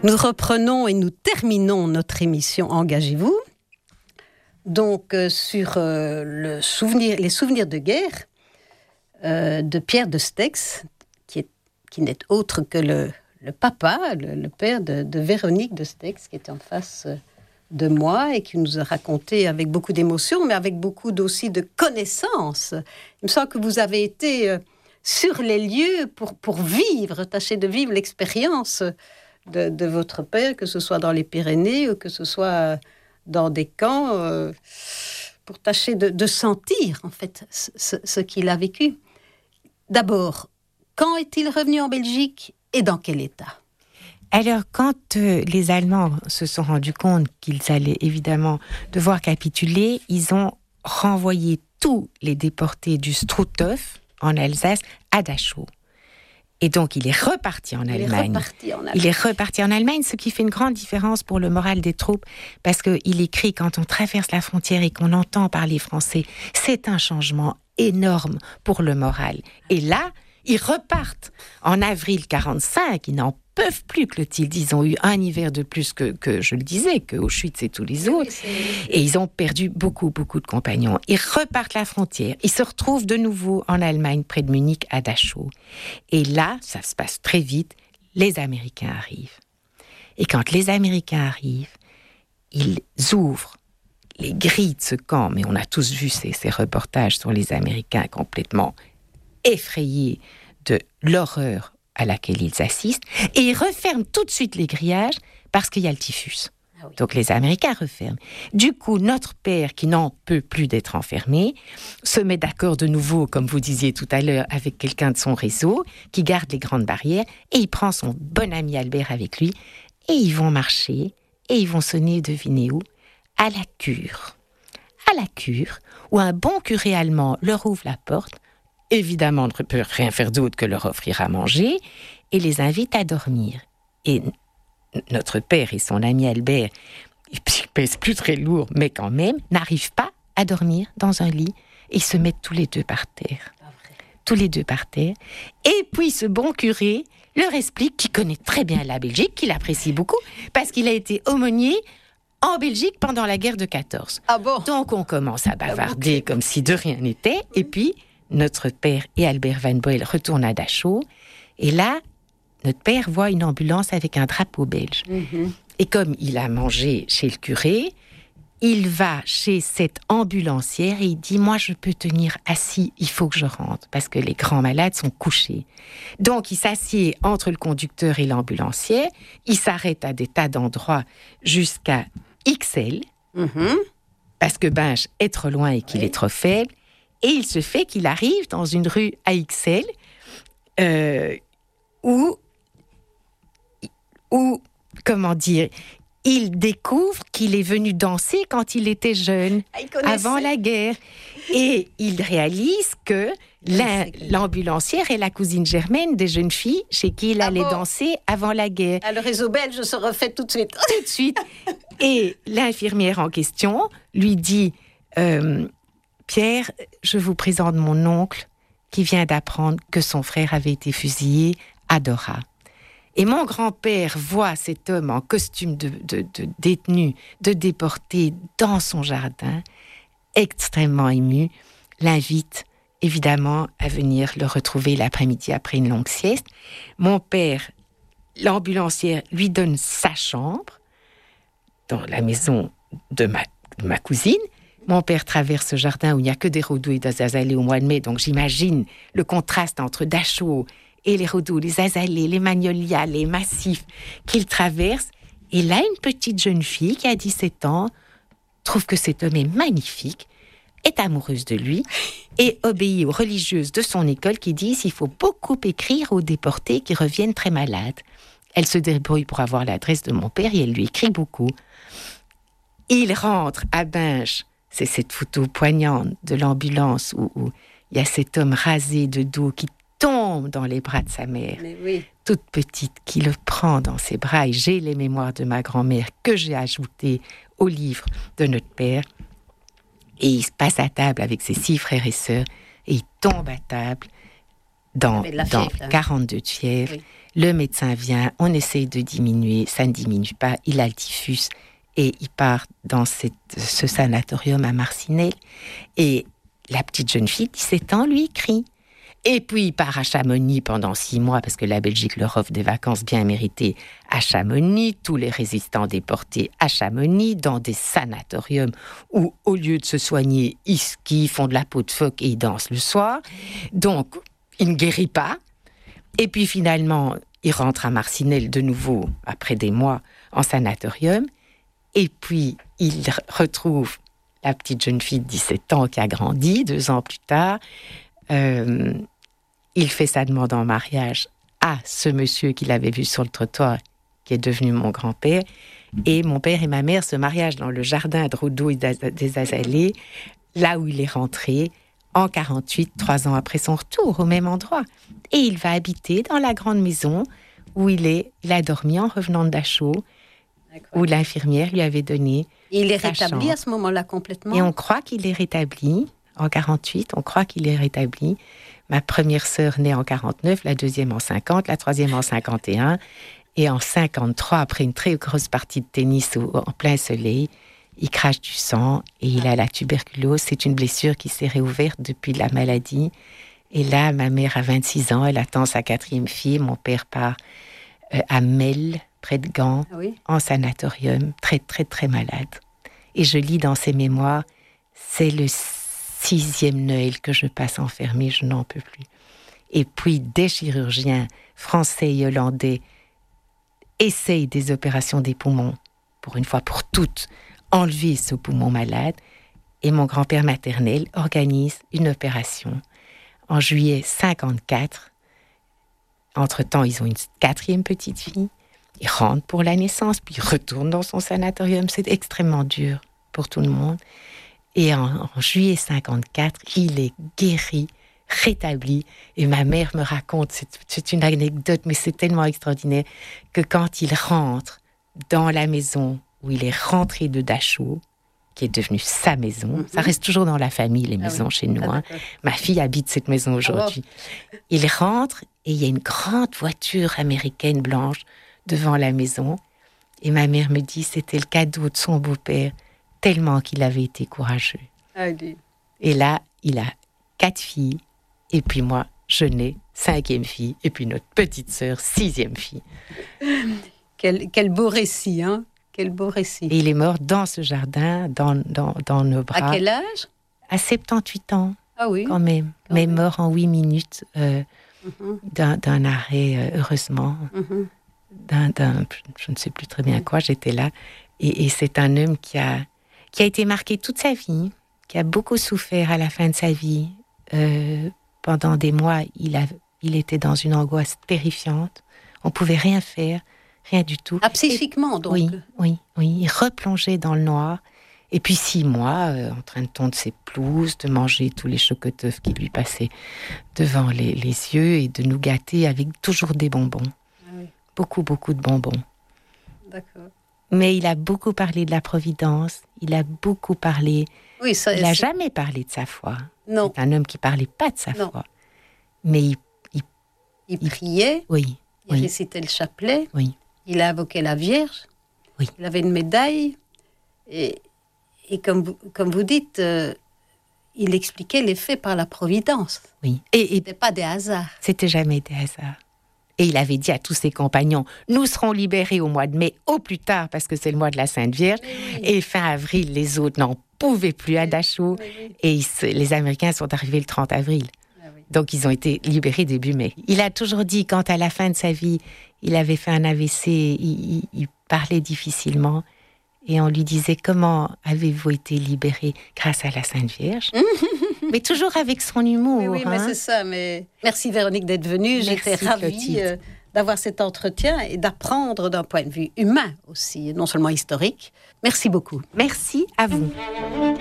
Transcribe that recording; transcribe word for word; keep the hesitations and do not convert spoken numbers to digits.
Nous reprenons et nous terminons notre émission Engagez-vous. Donc euh, sur euh, le souvenir, les souvenirs de guerre euh, de Pierre de Stex, qui, est, qui n'est autre que le, le papa, le, le père de, de Véronique de Stex, qui est en face de moi et qui nous a raconté avec beaucoup d'émotion, mais avec beaucoup aussi de connaissances. Il me semble que vous avez été euh, sur les lieux pour, pour vivre, tâcher de vivre l'expérience De, de votre père, que ce soit dans les Pyrénées ou que ce soit dans des camps, euh, pour tâcher de, de sentir, en fait, ce, ce qu'il a vécu. D'abord, quand est-il revenu en Belgique et dans quel état ? Alors, quand euh, les Allemands se sont rendus compte qu'ils allaient évidemment devoir capituler, ils ont renvoyé tous les déportés du Struthof, en Alsace, à Dachau. Et donc, il est reparti en il Allemagne. Est reparti en Allemagne. Il est reparti en Allemagne, ce qui fait une grande différence pour le moral des troupes, parce qu'il écrit, quand on traverse la frontière et qu'on entend parler français, c'est un changement énorme pour le moral. Et là, ils repartent. En avril quarante-cinq, ils n'en peuvent plus, Clotilde. Ils ont eu un hiver de plus que, que je le disais, que Auschwitz et tous les autres. Oui, et ils ont perdu beaucoup, beaucoup de compagnons. Ils repartent la frontière. Ils se retrouvent de nouveau en Allemagne, près de Munich, à Dachau. Et là, ça se passe très vite. Les Américains arrivent. Et quand les Américains arrivent, ils ouvrent les grilles de ce camp. Mais on a tous vu ces, ces reportages sur les Américains complètement effrayés de l'horreur à laquelle ils assistent, et ils referment tout de suite les grillages parce qu'il y a le typhus. Ah oui. Donc les Américains referment. Du coup, notre père, qui n'en peut plus d'être enfermé, se met d'accord de nouveau, comme vous disiez tout à l'heure, avec quelqu'un de son réseau, qui garde les grandes barrières, et il prend son bon ami Albert avec lui, et ils vont marcher, et ils vont sonner, devinez où ? À la cure. À la cure, où un bon curé allemand leur ouvre la porte. Évidemment, on ne peut rien faire d'autre que leur offrir à manger et les invite à dormir. Et n- notre père et son ami Albert, ils pèsent plus très lourd, mais quand même, n'arrivent pas à dormir dans un lit. Et ils se mettent tous les deux par terre. Tous les deux par terre. Et puis, ce bon curé leur explique qu'il connaît très bien la Belgique, qu'il apprécie beaucoup, parce qu'il a été aumônier en Belgique pendant la guerre de quatorze. Ah bon ? Donc, on commence à bavarder ah, comme si de rien n'était. Et puis, notre père et Albert Van Boel retournent à Dachau. Et là, notre père voit une ambulance avec un drapeau belge. Mm-hmm. Et comme il a mangé chez le curé, il va chez cette ambulancière et il dit « Moi, je peux tenir assis, il faut que je rentre, parce que les grands malades sont couchés. » Donc, il s'assied entre le conducteur et l'ambulancière. Il s'arrête à des tas d'endroits jusqu'à X L, mm-hmm. parce que Binche est trop loin et qu'il oui. est trop faible. Et il se fait qu'il arrive dans une rue à X L euh, où, où, comment dire, il découvre qu'il est venu danser quand il était jeune, avant la guerre. Et il réalise que la, l'ambulancière est la cousine germaine des jeunes filles chez qui il ah allait bon? danser avant la guerre. Ah, le réseau belge se refait tout de suite. Tout de suite. Et l'infirmière en question lui dit... Euh, Pierre, je vous présente mon oncle qui vient d'apprendre que son frère avait été fusillé à Dora. Et mon grand-père voit cet homme en costume de, de, de détenu, de déporté dans son jardin, extrêmement ému, l'invite évidemment à venir le retrouver l'après-midi après une longue sieste. Mon père, l'ambulancière, lui donne sa chambre dans la maison de ma, de ma cousine. Mon père traverse ce jardin où il n'y a que des rhodous et des azalées au mois de mai, donc j'imagine le contraste entre Dachau et les rhodous, les azalées, les magnolias, les massifs qu'il traverse. Et là, une petite jeune fille qui a dix-sept ans trouve que cet homme est magnifique, est amoureuse de lui et obéit aux religieuses de son école qui disent qu'il faut beaucoup écrire aux déportés qui reviennent très malades. Elle se débrouille pour avoir l'adresse de mon père et elle lui écrit beaucoup. Il rentre à Binche. C'est cette photo poignante de l'ambulance où, où il y a cet homme rasé de dos qui tombe dans les bras de sa mère, oui. toute petite, qui le prend dans ses bras. Et j'ai les mémoires de ma grand-mère que j'ai ajoutées au livre de notre père. Et il se passe à table avec ses six frères et sœurs et il tombe à table dans, dans fièvre, quarante-deux de fièvre. Oui. Le médecin vient, on essaye de diminuer, ça ne diminue pas, il a le typhus et il part dans cette, ce sanatorium à Marcinelle. Et la petite jeune fille, dix-sept ans, lui crie. Et puis il part à Chamonix pendant six mois, parce que la Belgique leur offre des vacances bien méritées à Chamonix, tous les résistants déportés à Chamonix, dans des sanatoriums où, au lieu de se soigner, ils skient, font de la peau de phoque et ils dansent le soir. Donc, il ne guérit pas. Et puis finalement, il rentre à Marcinelle de nouveau, après des mois, en sanatorium. Et puis, il retrouve la petite jeune fille de dix-sept ans qui a grandi deux ans plus tard. Euh, il fait sa demande en mariage à ce monsieur qu'il avait vu sur le trottoir, qui est devenu mon grand-père. Et mon père et ma mère se marient dans le jardin de Rodeau et des Azalées, là où il est rentré en quarante-huit, trois ans après son retour, au même endroit. Et il va habiter dans la grande maison où il, est, il a dormi en revenant de Dachau, où l'infirmière lui avait donné. Et il est sa rétabli chambre. à ce moment-là complètement. Et on croit qu'il est rétabli en quarante-huit, on croit qu'il est rétabli. Ma première sœur naît en quarante-neuf, la deuxième en cinquante, la troisième en cinquante et un. Et en cinquante-trois, après une très grosse partie de tennis au, en plein soleil, il crache du sang et il a la tuberculose. C'est une blessure qui s'est réouverte depuis la maladie. Et là, ma mère a vingt-six ans, elle attend sa quatrième fille. Mon père part euh, à Melle, près de Gand, Ah oui. en sanatorium, très, très, très malade. Et je lis dans ses mémoires, c'est le sixième Noël que je passe enfermée, je n'en peux plus. Et puis, des chirurgiens français et hollandais essayent des opérations des poumons, pour une fois pour toutes, enlever ce poumon malade. Et mon grand-père maternel organise une opération en juillet cinquante-quatre. Entre-temps, ils ont une quatrième petite fille. Ils rentrent pour la naissance, puis ils retournent dans son sanatorium. C'est extrêmement dur pour tout le monde. Et en, en juillet cinquante-quatre, il est guéri, rétabli. Et ma mère me raconte, c'est, c'est une anecdote, mais c'est tellement extraordinaire, que quand il rentre dans la maison où il est rentré de Dachau, qui est devenue sa maison, mm-hmm. ça reste toujours dans la famille, les maisons ah oui. chez nous. Ah, hein. Ma fille habite cette maison aujourd'hui. Oh. Il rentre et il y a une grande voiture américaine blanche devant la maison. Et ma mère me dit, c'était le cadeau de son beau-père, tellement qu'il avait été courageux. Allez. Et là, il a quatre filles, et puis moi, je nais, cinquième fille, et puis notre petite sœur, sixième fille. Quel, quel beau récit, hein? Quel beau récit. Et il est mort dans ce jardin, dans, dans, dans nos bras. À quel âge? À soixante-dix-huit ans. Ah oui. Quand même. Quand Mais même. Mort en huit minutes euh, mm-hmm. d'un, d'un arrêt, euh, heureusement. Mm-hmm. D'un, d'un, je ne sais plus très bien mm-hmm. quoi, j'étais là. Et, et c'est un homme qui a, qui a été marqué toute sa vie, qui a beaucoup souffert à la fin de sa vie. Euh, pendant des mois, il, a, il était dans une angoisse terrifiante. On ne pouvait rien faire. Rien du tout. Ah, psychiquement, donc? Oui, oui, oui. Il replongeait dans le noir. Et puis six mois, euh, en train de tondre ses pelouses, de manger tous les chocoteufs qui lui passaient devant les, les yeux et de nous gâter avec toujours des bonbons. Ah oui. Beaucoup, beaucoup de bonbons. D'accord. Mais il a beaucoup parlé de la Providence. Il a beaucoup parlé... Oui, ça, il n'a jamais parlé de sa foi. Non. C'est un homme qui ne parlait pas de sa non. foi. Mais il... Il, il priait. Oui. Il oui. récitait le chapelet. Oui. Il a invoqué la Vierge, oui. Il avait une médaille, et, et comme, vous, comme vous dites, euh, il expliquait les faits par la Providence. Oui. Et, et c'était pas des hasards. C'était jamais des hasards. Et il avait dit à tous ses compagnons, nous serons libérés au mois de mai, au plus tard, parce que c'est le mois de la Sainte Vierge. Oui. Et fin avril, les autres n'en pouvaient plus à Dachau. Oui, oui. Et ils, les Américains sont arrivés le trente avril. Ah, oui. Donc ils ont été libérés début mai. Il a toujours dit, quand à la fin de sa vie, il avait fait un A V C, il, il, il parlait difficilement. Et on lui disait, comment avez-vous été libéré grâce à la Sainte Vierge? Mais toujours avec son humour. Oui, oui hein. mais c'est ça. Mais... Merci Véronique d'être venue. Merci, J'étais ravie euh, d'avoir cet entretien et d'apprendre d'un point de vue humain aussi, non seulement historique. Merci beaucoup. Merci à vous.